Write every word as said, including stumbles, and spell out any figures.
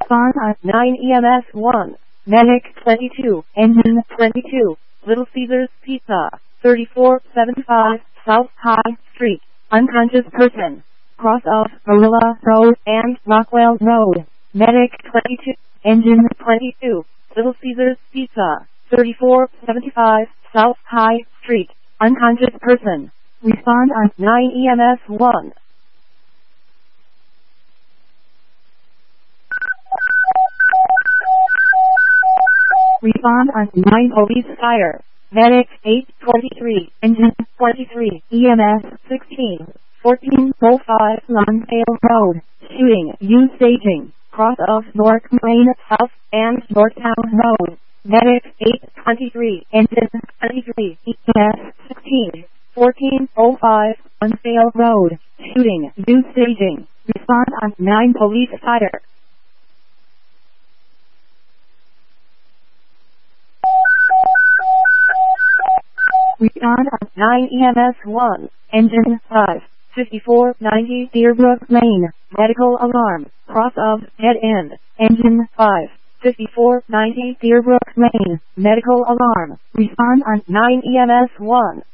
Spawn on nine E M S one. Medic twenty-two. Engine twenty-two. Little Caesars Pizza. thirty-four seventy-five South High Street. Unconscious person. Cross of Marilla Road and Rockwell Road. Medic twenty-two. Engine twenty-two. Little Caesars Pizza. thirty-four seventy-five South High Street. Unconscious person. Respond on nine E M S one. Respond on nine police fire. Medic eight twenty-three. Engine twenty-three. E M S sixteen. fourteen oh five Lonsdale Road. Shooting. U staging. Cross of North Main South and Northtown Road. Medic eight twenty-three. Engine twenty-three. E M S sixteen. fourteen oh five Lonsdale Road. Shooting. U staging. Respond on nine police fire. Respond on nine E M S one. Engine five. fifty-four ninety Deerbrook Lane. Medical alarm. Cross of dead end. Engine five. fifty-four ninety Deerbrook Lane. Medical alarm. Respond on nine E M S one.